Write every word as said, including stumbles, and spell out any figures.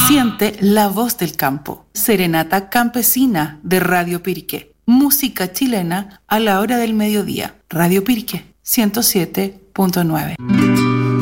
Siente la voz del campo. Serenata campesina de Radio Pirque. Música chilena a la hora del mediodía. Radio Pirque ciento siete punto nueve.